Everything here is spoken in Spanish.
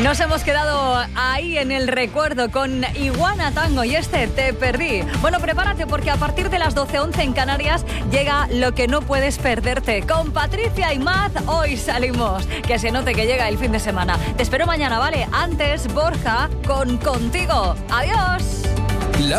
Nos hemos quedado ahí en el recuerdo con Iguana Tango y Te Perdí. Bueno, prepárate porque a partir de las 12:11 en Canarias llega Lo que no puedes perderte. Con Patricia y Maz hoy salimos. Que se note que llega el fin de semana. Te espero mañana, ¿vale? Antes, Borja con Contigo. ¡Adiós!